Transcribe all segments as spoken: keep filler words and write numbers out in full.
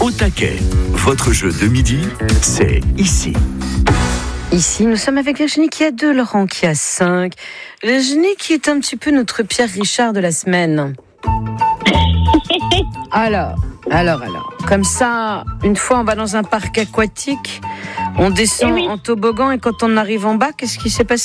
Au taquet, votre jeu de midi, c'est ici. Ici, nous sommes avec Virginie qui a deux, Laurent qui a cinq. Virginie qui est un petit peu notre Pierre Richard de la semaine. Alors, alors, alors. Comme ça, une fois on va dans un parc aquatique, on descend oui. en toboggan et quand on arrive en bas, qu'est-ce qui s'est passé ?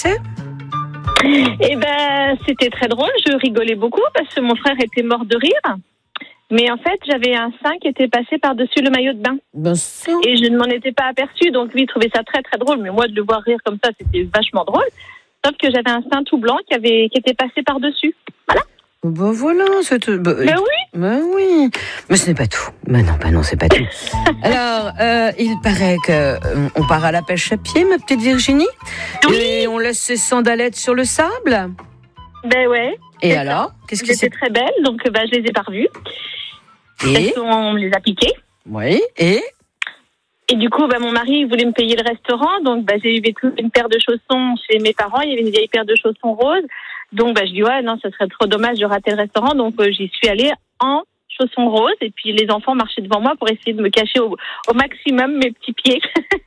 Eh ben, c'était très drôle, je rigolais beaucoup parce que mon frère était mort de rire. Mais en fait, j'avais un sein qui était passé par-dessus le maillot de bain. Ben ça. Et je ne m'en étais pas aperçue, donc lui, il trouvait ça très très drôle. Mais moi, de le voir rire comme ça, c'était vachement drôle. Sauf que j'avais un sein tout blanc qui, avait, qui était passé par-dessus. Voilà. Ben voilà, c'est tout. Ben, ben oui. Ben oui. Mais ce n'est pas tout. Ben non, ben non, c'est pas tout. Alors, euh, il paraît qu'on part à la pêche à pied, ma petite Virginie. Oui. Et on laisse ses sandalettes sur le sable. Ben ouais. Et alors ça. Qu'est-ce qui C'était très belle, donc ben, je les ai pas revues. Et on les a piquées. Oui, et Et du coup, bah, mon mari voulait me payer le restaurant, donc bah, j'ai eu une paire de chaussons chez mes parents, il y avait une vieille paire de chaussons roses, donc bah, je dis ouais, non, ça serait trop dommage de rater le restaurant, donc euh, j'y suis allée en chaussons roses, et puis les enfants marchaient devant moi pour essayer de me cacher au, au maximum mes petits pieds.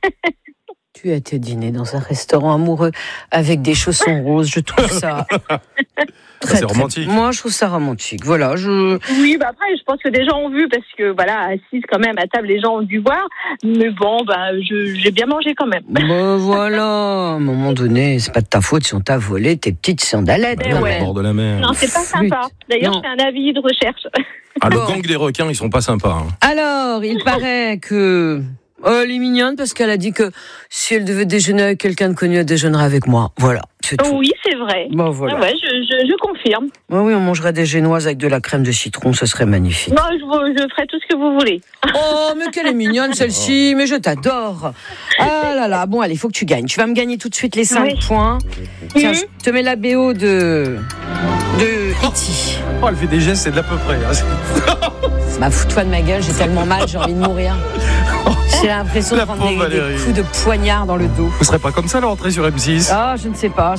Tu as été dîner dans un restaurant amoureux avec des chaussons roses, je trouve ça... Très, c'est romantique. Très... Moi, je trouve ça romantique. Voilà, je. Oui, bah après, je pense que des gens ont vu parce que voilà, assise quand même à table, les gens ont dû voir. Mais bon, bah, je, j'ai bien mangé quand même. Bah voilà, à un moment donné, c'est pas de ta faute si on t'a volé tes petites sandalettes. Ben ouais. Au bord de la mer. Non, c'est pas sympa. D'ailleurs, non. je fais un avis de recherche. Ah, le bon. gang des requins, ils sont pas sympas. Hein. Alors, il paraît que. Oh, elle est mignonne parce qu'elle a dit que si elle devait déjeuner avec quelqu'un de connu, elle déjeunerait avec moi. Voilà, c'est tout. Oui, c'est vrai. Bon, voilà. Ah ouais, je, je, je confirme. Oui, oui, on mangerait des génoises avec de la crème de citron, ce serait magnifique. Non, je, je ferai tout ce que vous voulez. Oh, mais qu'elle est mignonne celle-ci, mais je t'adore. Ah là là, bon, allez, il faut que tu gagnes. Tu vas me gagner tout de suite les cinq oui. points. Tiens, mmh. je te mets la B O de de E T. Oh, elle fait des gestes, c'est de l'à peu près. Bah, fous-toi de ma gueule, j'ai tellement mal, j'ai envie de mourir. J'ai l'impression La de prendre des, des coups de poignard dans le dos. Vous serez pas comme ça, la rentrée sur M six? Ah, je ne sais pas.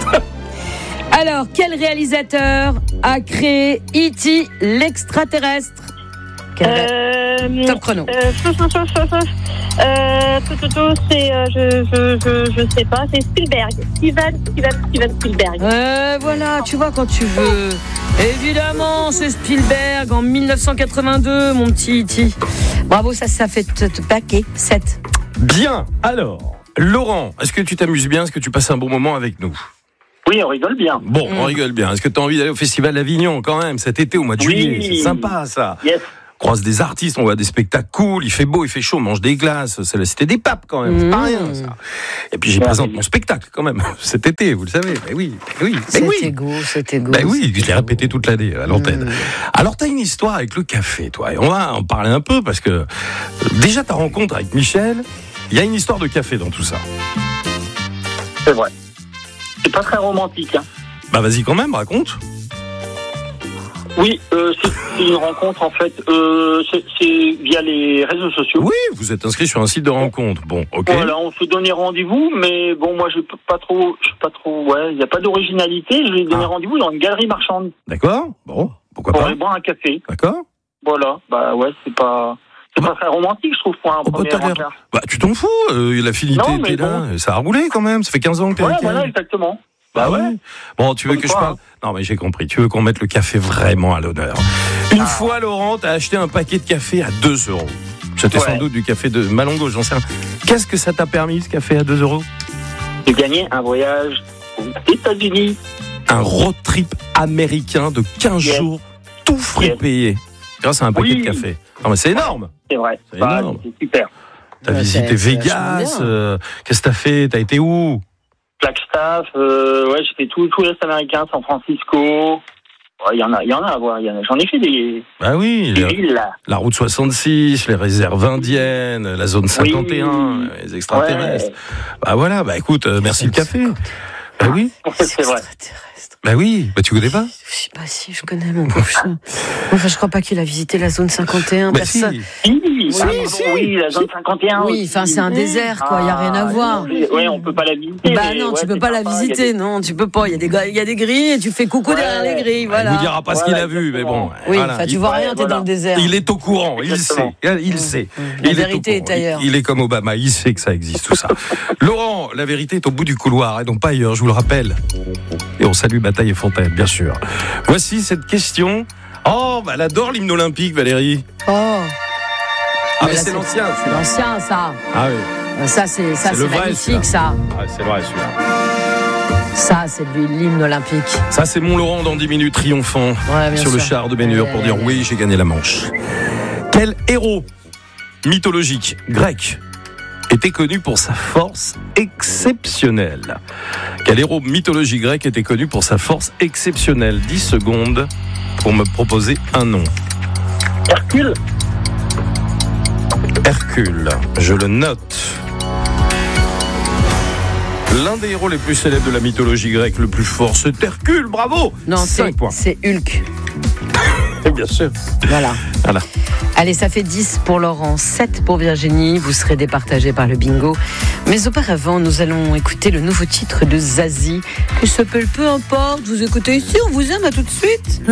Alors, quel réalisateur a créé E T l'extraterrestre? euh, Top chrono. Euh, euh, c'est, euh, je, je, je, je sais pas, c'est Spielberg. Steven, Steven, Steven Spielberg. Euh, voilà, tu vois quand tu veux. Évidemment, c'est Spielberg en dix-neuf cent quatre-vingt-deux, mon petit E T. Bravo, ça, ça fait te, te paquer. sept. Bien, alors, Laurent, est-ce que tu t'amuses bien? Est-ce que tu passes un bon moment avec nous? Oui, on rigole bien. Bon, mmh. on rigole bien. Est-ce que tu as envie d'aller au Festival d'Avignon quand même cet été au mois de oui. juillet? C'est sympa ça. Yes. On croise des artistes, on voit des spectacles cool, il fait beau, il fait chaud, on mange des glaces, c'est la cité des papes quand même, c'est pas rien ça. Et puis j'y présente mon spectacle quand même, cet été, vous le savez, mais oui, mais oui, mais c'est oui. égo, c'est égo. Ben oui, je l'ai répété toute l'année à l'antenne. Mmh. Alors t'as une histoire avec le café, toi, et on va en parler un peu parce que déjà ta rencontre avec Michel, il y a une histoire de café dans tout ça. C'est vrai. C'est pas très romantique, hein. Bah vas-y quand même, raconte. Oui, euh, c'est une rencontre en fait, euh, c'est, c'est via les réseaux sociaux. Oui, vous êtes inscrit sur un site de rencontre. Bon, ok. Voilà, on se donnait rendez-vous, mais bon, moi je peux pas trop, je suis pas trop, ouais, il n'y a pas d'originalité. Je lui ai donné ah. rendez-vous dans une galerie marchande. D'accord. Bon, pourquoi pour pas. aller boire un café. D'accord. Voilà, bah ouais, c'est pas, c'est bah, pas très romantique, je trouve, pour un oh, premier bah, rencontre. Bah tu t'en fous, euh, l'affinité était là, bon. Ça a roulé quand même. Ça fait quinze ans que t'es ouais, avec voilà, elle. exactement. Bah ouais. Bon, tu veux Comme que quoi, je parle hein. Non, mais j'ai compris. Tu veux qu'on mette le café vraiment à l'honneur. Une ah. fois, Laurent, t'as acheté un paquet de café à deux euros. C'était ouais. sans doute du café de Malongo, j'en sais rien. Qu'est-ce que ça t'a permis, ce café à deux euros? De gagner un voyage aux États-Unis. Un road trip américain de quinze yes. jours, tout frais yes. payé. Grâce à un paquet oui. de café. Non, mais c'est énorme. C'est vrai. C'est bah, énorme. C'est super. T'as ouais, visité c'est, Vegas. C'est euh, qu'est-ce que t'as fait? T'as été où? Flagstaff, euh, ouais, j'ai fait tout, tout l'Est américain, San Francisco. Il ouais, y en a, il y en a à voir. Y en a, j'en ai fait des. Ah oui, des la, villes, là. La route soixante-six, les réserves indiennes, la zone cinquante et un, oui. les extraterrestres. Ouais. Bah voilà, bah écoute, euh, merci le café. Bah oui. C'est vrai. Bah oui, bah tu connais pas? Je sais pas si je connais mon pauvre chat. Enfin, je crois pas qu'il a visité la zone cinquante et un. Bah Personne. si. Oui, Oui, ah, pardon, si. oui, la zone cinquante et un. Oui, enfin, c'est un désert, quoi. Il n'y a rien à voir. Oui, on peut pas la visiter. Bah mais non, ouais, tu peux c'est pas la sympa, il y a visiter, des- non, tu peux pas. Il y a des, il y a des grilles et tu fais coucou Ouais. derrière les grilles, Il voilà. vous dira pas ce qu'il a vu, mais bon. Oui, voilà. enfin, tu il, vois ouais, rien, t'es voilà. dans le désert. il est au courant, il Exactement. sait, il sait. La Il vérité est, au est courant. ailleurs. Il, il est comme Obama, il sait que ça existe tout ça. Laurent, la vérité est au bout du couloir et non pas ailleurs, je vous le rappelle. Et on salue Bataille et Fontaine, bien sûr. Voici cette question. Oh, bah, elle adore l'hymne olympique, Valérie. Oh. Ah, Mais mais là, c'est l'ancien. C'est l'ancien, ça. Ah oui, Ça, c'est, ça, C'est c'est le vrai, magnifique, celui-là. ça. ah, c'est vrai celui-là. Ça, c'est l'hymne olympique. Ça, c'est mon Laurent dans dix minutes triomphant Ouais, bien sur le sûr. char de Bénur pour dire Ouais. oui, j'ai gagné la manche. Quel héros mythologique grec était connu pour sa force exceptionnelle? Quel héros mythologique grec était connu pour sa force exceptionnelle? dix secondes pour me proposer un nom. Hercule. Hercule, je le note. L'un des héros les plus célèbres de la mythologie grecque, le plus fort, c'est Hercule, bravo. Non, Cinq c'est, points. c'est Hulk. Bien sûr. Voilà. Voilà. Allez, ça fait dix pour Laurent, sept pour Virginie. Vous serez départagés par le bingo. Mais auparavant, nous allons écouter le nouveau titre de Zazie. Que s'appelle Peu importe, vous écoutez ici, on vous aime, à tout de suite.